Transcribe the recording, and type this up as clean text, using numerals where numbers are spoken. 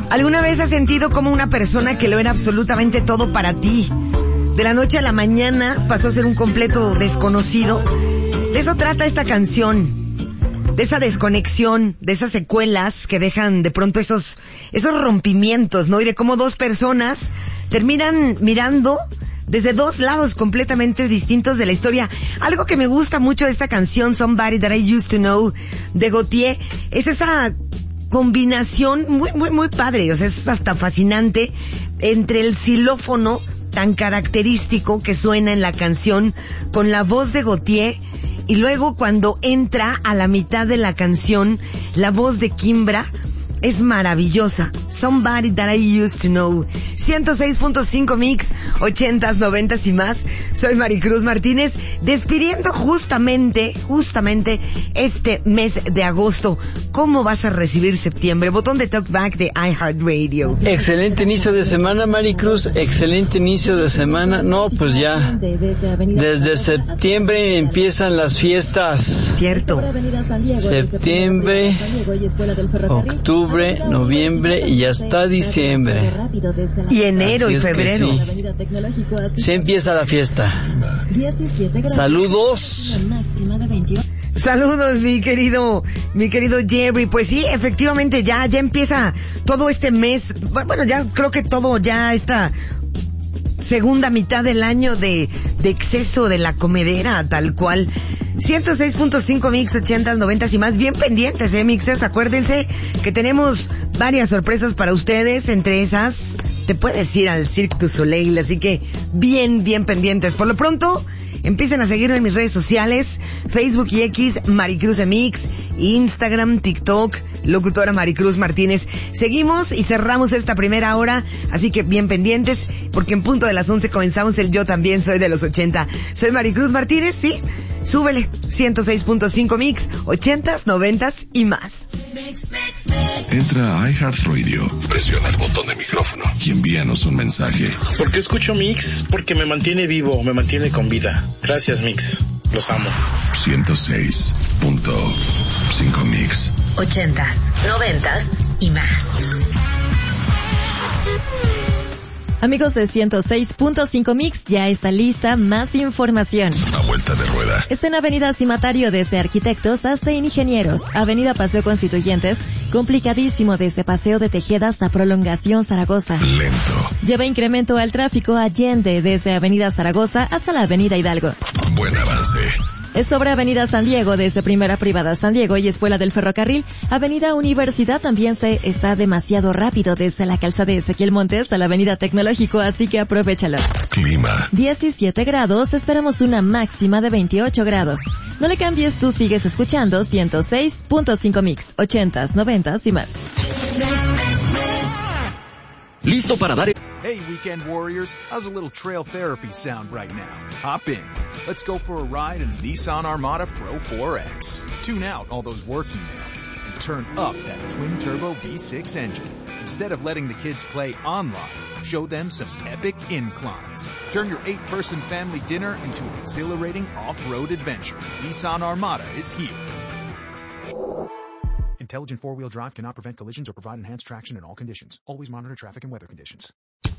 ¿Alguna vez has sentido como una persona que lo era absolutamente todo para ti, de la noche a la mañana pasó a ser un completo desconocido? De eso trata esta canción, de esa desconexión, de esas secuelas que dejan de pronto esos rompimientos, ¿no? Y de cómo dos personas terminan mirando desde dos lados completamente distintos de la historia. Algo que me gusta mucho de esta canción, Somebody That I Used to Know, de Gotye, es esa combinación muy padre, o sea, es hasta fascinante entre el xilófono tan característico que suena en la canción con la voz de Gotye, y luego cuando entra a la mitad de la canción la voz de Kimbra. Es maravillosa. Somebody That I Used to Know. 106.5 Mix, 80s, 90s y más. Soy Maricruz Martínez, despidiendo justamente este mes de agosto. ¿Cómo vas a recibir septiembre? Botón de Talkback de iHeartRadio. Excelente inicio de semana, Maricruz. Excelente inicio de semana. No, pues ya. Desde septiembre empiezan las fiestas. Cierto. Septiembre, octubre, noviembre y hasta diciembre. Y enero y febrero. Sí. Se empieza la fiesta. Saludos. Saludos, mi querido Jerry. Pues sí, efectivamente ya empieza todo este mes. Bueno, ya creo que todo ya esta segunda mitad del año de exceso de la comedera, tal cual. 106.5 Mix, 80s, 90s y más. Bien pendientes, Mixers. Acuérdense que tenemos varias sorpresas para ustedes. Entre esas, te puedes ir al Cirque du Soleil. Así que bien pendientes. Por lo pronto, empiecen a seguirme en mis redes sociales. Facebook y X, Maricruz MX. Instagram, TikTok, locutora Maricruz Martínez. Seguimos y cerramos esta primera hora. Así que bien pendientes, porque en punto de las 11 comenzamos el Yo También Soy de los 80. Soy Maricruz Martínez, sí. Súbele, 106.5 Mix, 80s, 90s y más. Entra a iHeartRadio, presiona el botón de micrófono y envíanos un mensaje. ¿Por qué escucho Mix? Porque me mantiene vivo, me mantiene con vida. Gracias, Mix. Los amo. 106.5 Mix. 80s, 90s y más. Amigos de 106.5 Mix, ya está lista más información. Una vuelta de rueda. Está en Avenida Cimatario desde Arquitectos hasta Ingenieros. Avenida Paseo Constituyentes, complicadísimo desde Paseo de Tejeda hasta Prolongación Zaragoza. Lento. Lleva incremento al tráfico Allende desde Avenida Zaragoza hasta la Avenida Hidalgo. Buen avance. Es sobre Avenida San Diego, desde Primera Privada San Diego y Escuela del Ferrocarril. Avenida Universidad también se está demasiado rápido desde la calzada de Ezequiel Montes a la Avenida Tecnológico, así que aprovéchalo. Clima. 17 grados, esperamos una máxima de 28 grados. No le cambies, tú sigues escuchando 106.5 Mix, 80s, 90s y más. Listo para dar... Hey, weekend warriors, how's a little trail therapy sound right now? Hop in. Let's go for a ride in the Nissan Armada Pro 4X. Tune out all those work emails and turn up that twin-turbo V6 engine. Instead of letting the kids play online, show them some epic inclines. Turn your 8-person family dinner into an exhilarating off-road adventure. Nissan Armada is here. Intelligent four-wheel drive cannot prevent collisions or provide enhanced traction in all conditions. Always monitor traffic and weather conditions.